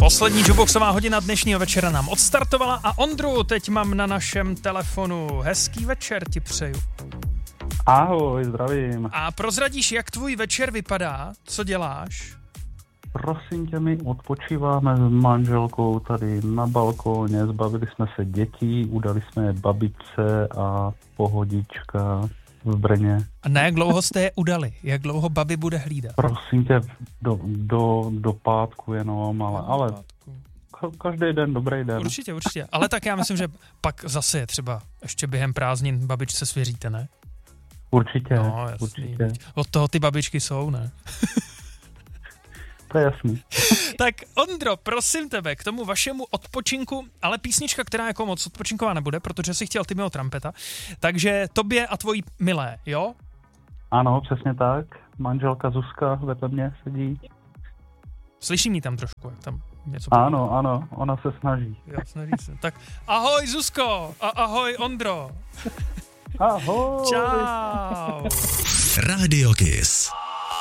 Poslední jukeboxová hodina dnešního večera nám odstartovala a Ondru teď mám na našem telefonu. Hezký večer ti přeju. Ahoj, zdravím. A prozradíš, jak tvůj večer vypadá? Co děláš? Prosím tě, my odpočíváme s manželkou tady na balkóně, zbavili jsme se dětí, udali jsme je babičce a pohodička v Brně. A na jak dlouho jste je udali? Jak dlouho babi bude hlídat? Prosím tě, do pátku jenom, ale každý den, dobrý den. Určitě. Ale tak já myslím, že pak zase je třeba ještě během prázdnin babičce svěříte, ne? Určitě, no, jasný. určitě. Od toho ty babičky jsou, ne? To je jasný. Tak Ondro, prosím tebe, k tomu vašemu odpočinku, ale písnička, která jako moc odpočinková nebude, protože si chtěl Timmyho Trumpeta, takže tobě a tvojí milé, jo? Ano, přesně tak. Manželka Zuzka vedle mě sedí. Slyším ji tam trošku, jak tam něco Ano, ona se snaží. Jo, snaží se. Tak ahoj Zuzko a ahoj Ondro. Ahoj. Čau. Radio Kiss.